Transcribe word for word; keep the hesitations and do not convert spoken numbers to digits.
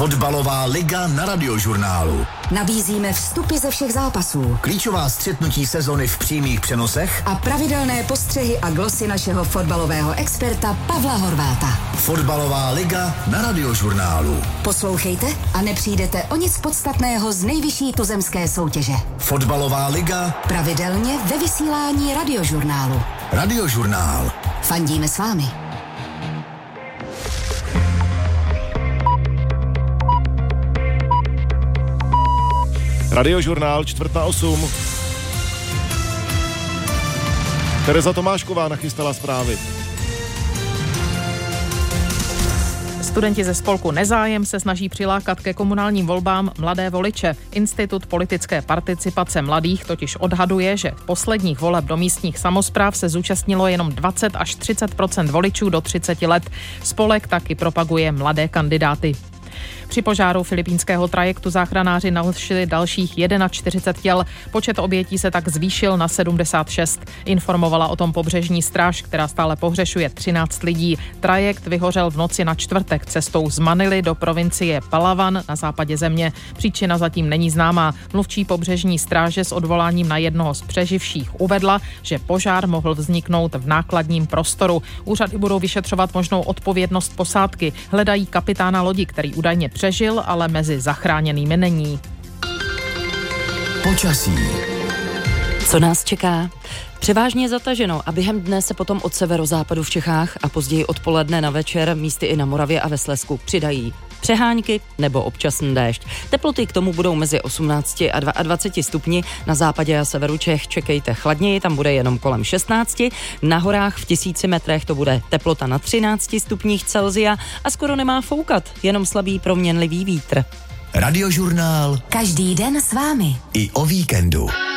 Fotbalová liga na Radiožurnálu. Nabízíme vstupy ze všech zápasů, Klíčová střetnutí sezony v přímých přenosech a pravidelné postřehy a glosy našeho fotbalového experta Pavla Horváta. Fotbalová liga na Radiožurnálu. Poslouchejte a nepřijdete o nic podstatného z nejvyšší tuzemské soutěže. Fotbalová liga pravidelně ve vysílání Radiožurnálu. Radiožurnál. Fandíme s vámi. Radiožurnál čtvrt na osm. Tereza Tomášková nachystala zprávy. Studenti ze spolku Nezájem se snaží přilákat ke komunálním volbám mladé voliče. Institut politické participace mladých totiž odhaduje, že posledních voleb do místních samospráv se zúčastnilo jenom dvacet až třicet procent voličů do třiceti let. Spolek taky propaguje mladé kandidáty. Při požáru filipínského trajektu záchranáři našli dalších čtyřicet jedna těl. Počet obětí se tak zvýšil na sedmdesát šest. Informovala o tom pobřežní stráž, která stále pohřešuje třináct lidí. Trajekt vyhořel v noci na čtvrtek cestou z Manily do provincie Palawan na západě země. Příčina zatím není známá. Mluvčí pobřežní stráže s odvoláním na jednoho z přeživších uvedla, že požár mohl vzniknout v nákladním prostoru. Úřady budou vyšetřovat možnou odpovědnost posádky. Hledají kapitána lodi, který údajně přežil, ale mezi zachráněnými není. Počasí. Co nás čeká? Převážně zataženo a během dne se potom od severozápadu v Čechách a později odpoledne na večer místy i na Moravě a ve Slezsku přidají přehánky nebo občasný déšť. Teploty k tomu budou mezi osmnácti a dvaceti dvěma stupni. Na západě a severu Čech čekejte chladněji, tam bude jenom kolem šestnácti. Na horách v tisíci metrech to bude teplota na třinácti stupních Celsia a skoro nemá foukat, jenom slabý proměnlivý vítr. Radiožurnál. Každý den s vámi. I o víkendu.